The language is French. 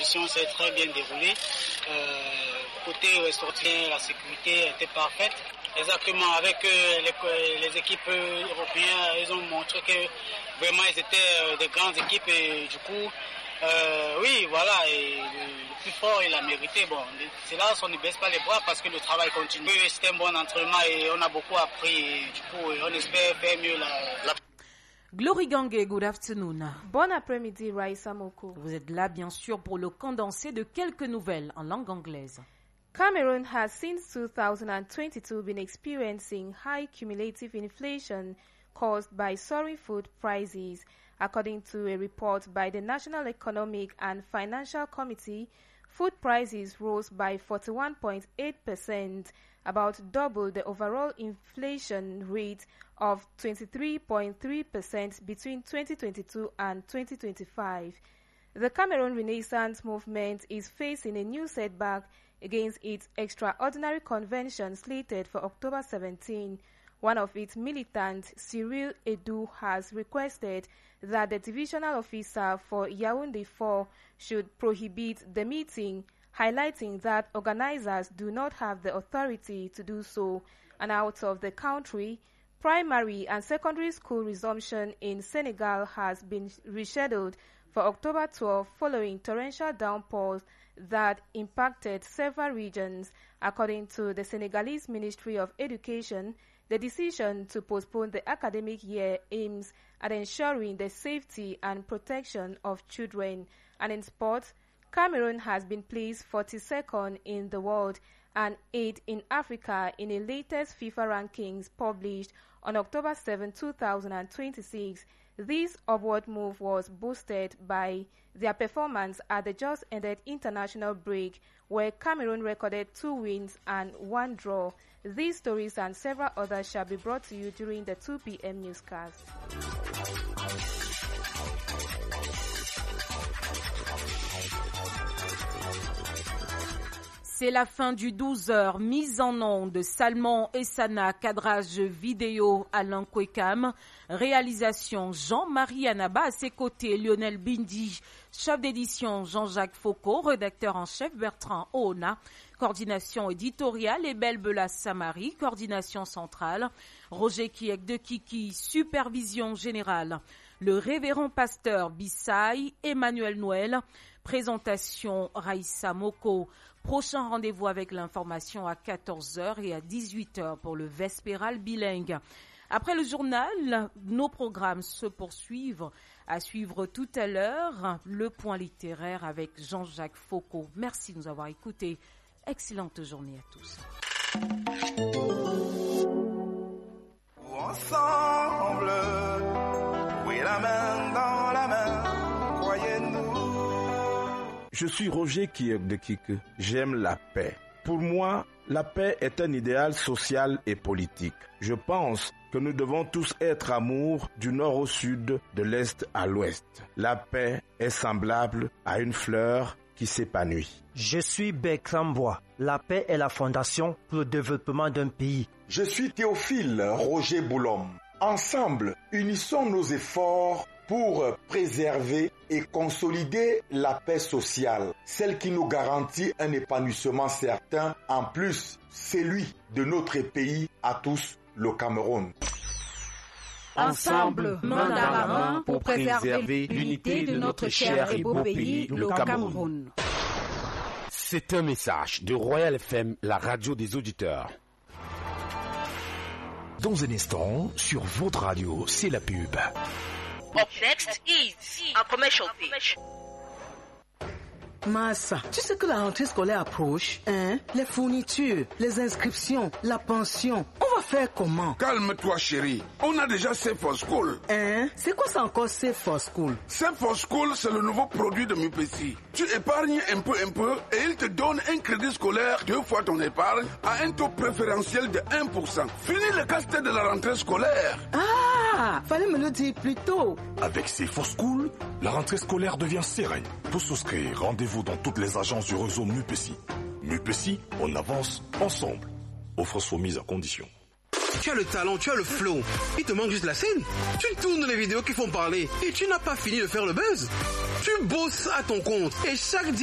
compétition s'est très bien déroulée. Côté ressortissants, la sécurité était parfaite. Exactement, avec les équipes européennes, ils ont montré que vraiment ils étaient des grandes équipes et du coup, oui, voilà, et le plus fort il a mérité. Bon, c'est là on ne baisse pas les bras parce que le travail continue. C'était un bon entraînement et on a beaucoup appris et du coup, on espère faire mieux la... Glory Gangue, good afternoon. Bon après-midi, Raissa Moko. Vous êtes là, bien sûr, pour le condensé de quelques nouvelles en langue anglaise. Cameroon has since 2022 been experiencing high cumulative inflation caused by soaring food prices. According to a report by the National Economic and Financial Committee, food prices rose by 41.8%, about double the overall inflation rate of 23.3% between 2022 and 2025. The Cameroon Renaissance movement is facing a new setback against its extraordinary convention slated for October 17. One of its militants, Cyril Edu, has requested that the divisional officer for Yaoundé 4 should prohibit the meeting, highlighting that organizers do not have the authority to do so. And out of the country, primary and secondary school resumption in Senegal has been rescheduled for October 12 following torrential downpours that impacted several regions. According to the Senegalese Ministry of Education, the decision to postpone the academic year aims at ensuring the safety and protection of children. And in sports, Cameroon has been placed 42nd in the world and 8th in Africa in the latest FIFA rankings published on October 7, 2026. This upward move was boosted by their performance at the just-ended international break, where Cameroon recorded 2 wins and 1 draw. These stories and several others shall be brought to you during the 2 p.m. newscast. C'est la fin du 12h, mise en onde de Salman Essana, cadrage vidéo Alain Kwekam, réalisation Jean-Marie Anaba, à ses côtés Lionel Bindi, chef d'édition Jean-Jacques Foucault, rédacteur en chef Bertrand Oona, coordination éditoriale Ebel Bela Samari, coordination centrale Roger Kiek de Kiki, supervision générale le révérend pasteur Bissaï, Emmanuel Noël, présentation Raissa Moko. Prochain rendez-vous avec l'information à 14h et à 18h pour le Vespéral bilingue. Après le journal, nos programmes se poursuivent. À suivre tout à l'heure, le point littéraire avec Jean-Jacques Foucault. Merci de nous avoir écoutés. Excellente journée à tous. Ensemble, oui, la main dans la main, croyez-nous. Je suis Roger Kiek de Kike. J'aime la paix. Pour moi, la paix est un idéal social et politique. Je pense que nous devons tous être amour du nord au sud, de l'est à l'ouest. La paix est semblable à une fleur qui s'épanouit. Je suis Bertrand Bois. La paix est la fondation pour le développement d'un pays. Je suis Théophile Roger Boulom. Ensemble, unissons nos efforts pour préserver et consolider la paix sociale, celle qui nous garantit un épanouissement certain, en plus celui de notre pays à tous, le Cameroun. Ensemble, main dans la main, pour préserver l'unité de notre cher et beau pays, le Cameroun. C'est un message de Royal FM, la radio des auditeurs. Dans un instant, sur votre radio, c'est la pub. Up next is a commercial pitch. Massa, tu sais que la rentrée scolaire approche, hein? Les fournitures, les inscriptions, la pension, on va faire comment? Calme-toi chérie, on a déjà Save for School. Hein? C'est quoi ça encore Save for School? Save for School, c'est le nouveau produit de MUPESI. Tu épargnes un peu et il te donne un crédit scolaire 2 fois ton épargne à un taux préférentiel de 1%. Fini le casse-tête de la rentrée scolaire. Ah, fallait me le dire plus tôt. Avec Save for School, la rentrée scolaire devient sereine. Pour souscrire, rendez-vous dans toutes les agences du réseau MUPESI. MUPESI, on avance ensemble. Offre soumise à condition. Tu as le talent, tu as le flow. Il te manque juste la scène. Tu tournes les vidéos qui font parler et tu n'as pas fini de faire le buzz. Tu bosses à ton compte et chaque